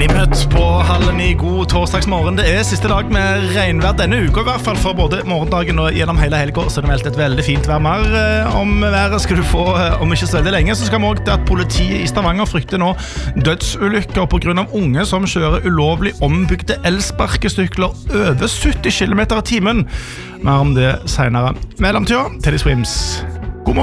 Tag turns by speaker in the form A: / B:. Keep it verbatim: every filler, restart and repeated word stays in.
A: Vel møtt på halv ni, god torsdagsmorgen. Det er siste dag med regnvær denne uka, I hvert fall for både morgendagen og gjennom hele helgen. Så det er meldt et veldig fint vær. Mer om været skal du få om ikke så veldig lenge. Så skal vi også til at politiet I Stavanger frykter nå dødsulykker på grunn av unge som kjører ulovlig ombygde elsparkesykler over sytti kilometer I timen. Mer om det senere. Mellomtida, Teddy Swims.